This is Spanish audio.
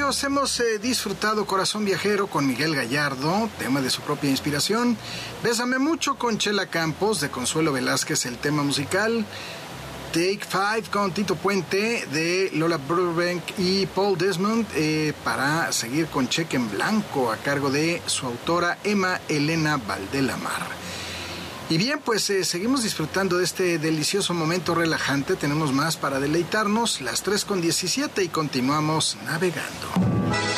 amigos, hemos disfrutado Corazón Viajero con Miguel Gallardo, tema de su propia inspiración. Bésame mucho con Chela Campos, de Consuelo Velázquez, el tema musical. Take Five con Tito Puente, de Lola Burbank y Paul Desmond, para seguir con Cheque en Blanco, a cargo de su autora Emma Elena Valdelamar. Y bien, pues seguimos disfrutando de este delicioso momento relajante. Tenemos más para deleitarnos, las 3:17, y continuamos navegando.